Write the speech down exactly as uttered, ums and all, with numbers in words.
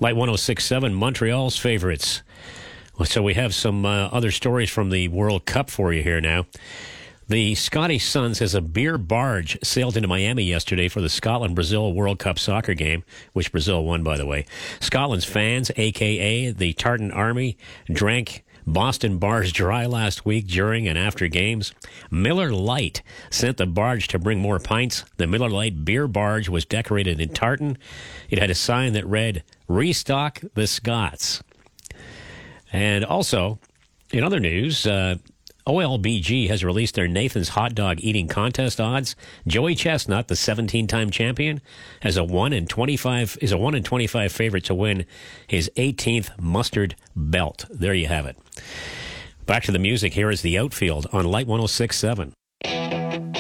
Light one oh six point seven, Montreal's favorites. So we have some uh, other stories from the World Cup for you here now. The Scottish Sun says a beer barge sailed into Miami yesterday for the Scotland-Brazil World Cup soccer game, which Brazil won, by the way. Scotland's fans, a k a the Tartan Army, drank Boston bars dry last week during and after games. Miller Lite sent the barge to bring more pints. The Miller Lite beer barge was decorated in tartan. It had a sign that read, "Restock the Scots." And also, in other news, uh, O L B G has released their Nathan's Hot Dog Eating Contest odds. Joey Chestnut, the seventeen-time champion, has a one in twenty-five is a one in twenty-five favorite to win his eighteenth mustard belt. There you have it. Back to the music. Here is The Outfield on Light one oh six point seven.